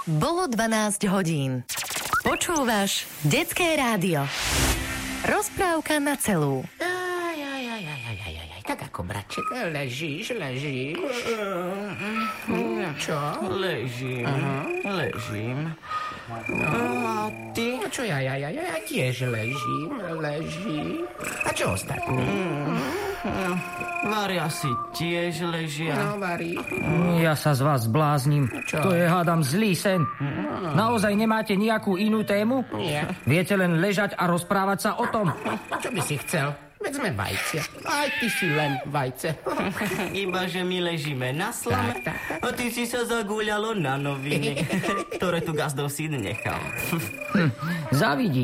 Bolo 12 hodín. Počúvaš Detské rádio. Rozprávka na celú. Tak ako, bratček, ležíš. Čo? Ležím. A ty? Čo ja tiež ležím. A čo ostatní? Vari asi tiež ležia. No, Vari. Ja sa z vás zbláznim. Čo? To je, hádam, zlý sen. Naozaj nemáte nejakú inú tému? Nie. Viete len ležať a rozprávať sa o tom? Čo by si chcel? Veď sme vajce. Aj ty si len vajce. Iba, že my ležíme na slame Tak. a ty si sa zagúľalo na noviny, ktoré tu gazdov si nechal. Zavidí.